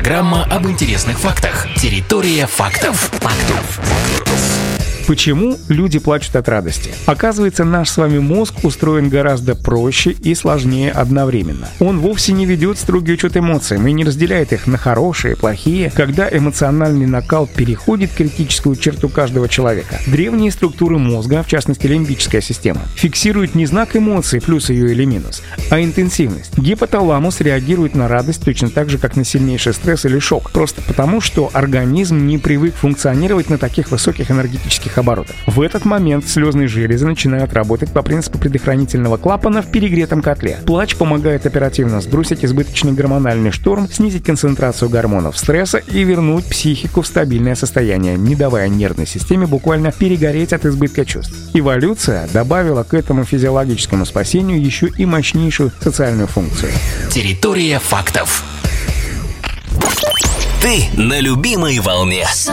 Программа об интересных фактах. Территория фактов. Почему люди плачут от радости? Оказывается, наш с вами мозг устроен гораздо проще и сложнее одновременно. Он вовсе не ведет строгий учет эмоциям и не разделяет их на хорошие, плохие, когда эмоциональный накал переходит критическую черту каждого человека. Древние структуры мозга, в частности лимбическая система, фиксируют не знак эмоции, плюс ее или минус, а интенсивность. Гипоталамус реагирует на радость точно так же, как на сильнейший стресс или шок, просто потому, что организм не привык функционировать на таких высоких энергетических оборотов. В этот момент слезные железы начинают работать по принципу предохранительного клапана в перегретом котле. Плач помогает оперативно сбросить избыточный гормональный шторм, снизить концентрацию гормонов стресса и вернуть психику в стабильное состояние, не давая нервной системе буквально перегореть от избытка чувств. Эволюция добавила к этому физиологическому спасению еще и мощнейшую социальную функцию. Территория фактов. Ты на любимой волне.